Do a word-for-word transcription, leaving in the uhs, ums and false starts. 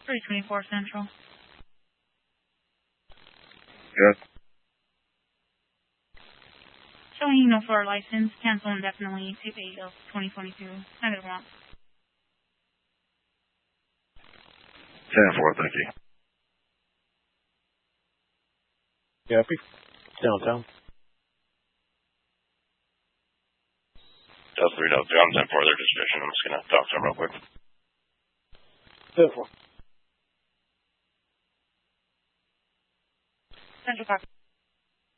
three twenty-four Central. Good. Showing no Florida license. Cancel indefinitely. Tape eight of twenty twenty-two. Negative one. ten four, thank you. Copy. Downtown. Delta three, Delta two, I'm ten four, their distribution. I'm just going to talk to them real quick. ten four. Central Park.